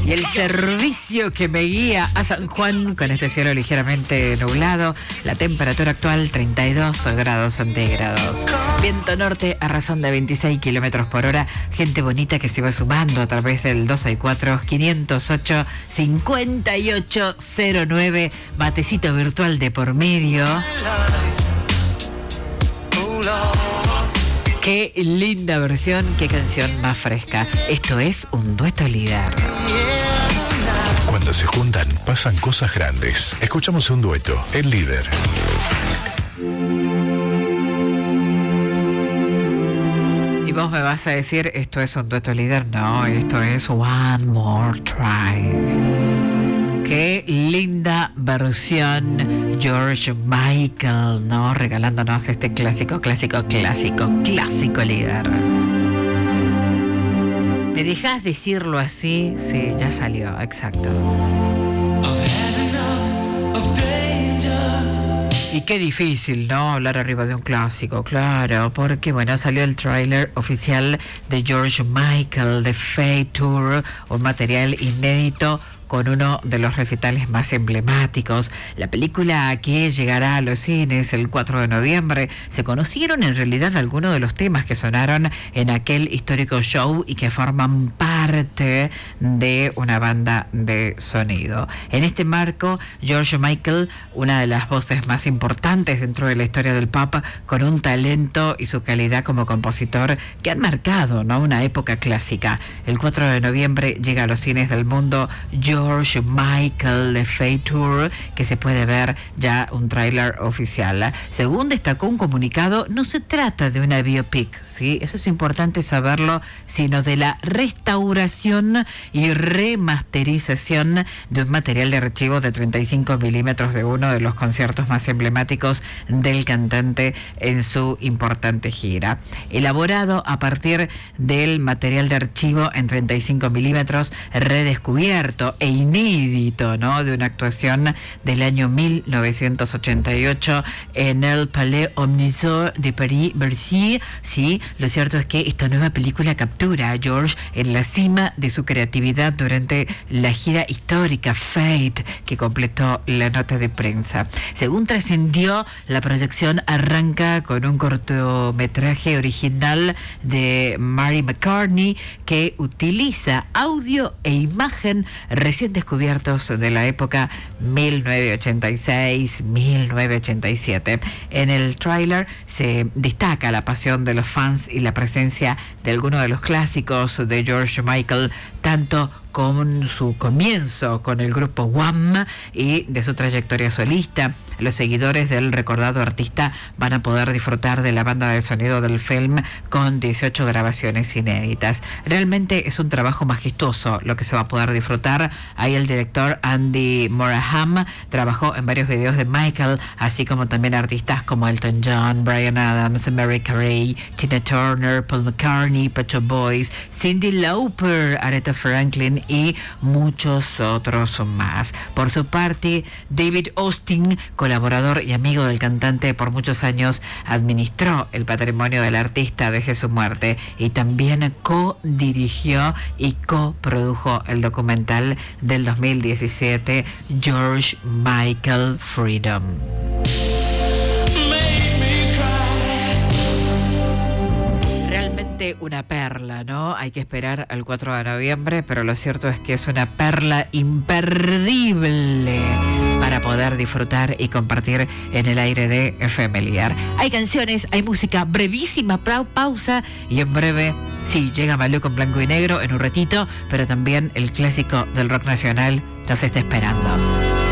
Y el servicio que me guía a San Juan con este cielo ligeramente nublado. La temperatura actual 32 grados centígrados. Viento norte a razón de 26 kilómetros por hora. Gente bonita que se va sumando a través del 264-508-5809. Batecito virtual de por medio. Qué linda versión, qué canción más fresca. Esto es un dueto líder. Cuando se juntan, pasan cosas grandes. Escuchamos un dueto, el líder. Y vos me vas a decir, ¿esto es un dueto líder? No, esto es One More Try. Qué linda versión, George Michael, ¿no? Regalándonos este clásico líder. ¿Me dejás decirlo así? Sí, ya salió, exacto. Y qué difícil, ¿no? Hablar arriba de un clásico, claro, porque, bueno, salió el tráiler oficial de George Michael, The Fate Tour, un material inédito con uno de los recitales más emblemáticos. La película que llegará a los cines el 4 de noviembre. Se conocieron en realidad algunos de los temas que sonaron en aquel histórico show y que forman parte de una banda de sonido. En este marco, George Michael, una de las voces más importantes dentro de la historia del pop, con un talento y su calidad como compositor que han marcado, ¿no?, una época clásica. El 4 de noviembre llega a los cines del mundo George Michael, The Fate Tour, que se puede ver ya un tráiler oficial. Según destacó un comunicado, no se trata de una biopic, ¿sí? Eso es importante saberlo, sino de la restauración y remasterización de un material de archivo de 35 milímetros de uno de los conciertos más emblemáticos del cantante en su importante gira. Elaborado a partir del material de archivo en 35 milímetros, redescubierto e inédito, ¿no?, de una actuación del año 1988 en el Palais Omnisport de París-Bercy. Sí, lo cierto es que esta nueva película captura a George en la cima de su creatividad durante la gira histórica Fate, que completó la nota de prensa. Según trascendió, la proyección arranca con un cortometraje original de Mary McCartney que utiliza audio e imagen recién descubiertos de la época 1986-1987. En el tráiler se destaca la pasión de los fans y la presencia de algunos de los clásicos de George Michael, tanto con su comienzo con el grupo Wham y de su trayectoria solista. Los seguidores del recordado artista van a poder disfrutar de la banda de sonido del film con 18 grabaciones inéditas. Realmente es un trabajo majestuoso lo que se va a poder disfrutar. Ahí el director Andy Moraham trabajó en varios videos de Michael, así como también artistas como Elton John, Bryan Adams, Mariah Carey, Tina Turner, Paul McCartney, Pet Shop Boys, Cyndi Lauper, Aretha Franklin y muchos otros más. Por su parte, David Austin, colaborador y amigo del cantante por muchos años, administró el patrimonio del artista desde su muerte y también co-dirigió y coprodujo el documental del 2017 George Michael Freedom. Una perla, ¿no? Hay que esperar al 4 de noviembre, pero lo cierto es que es una perla imperdible para poder disfrutar y compartir en el aire de Familiar. Hay canciones, hay música, brevísima pausa y en breve, sí, llega Malú con blanco y negro en un ratito, pero también el clásico del rock nacional nos está esperando.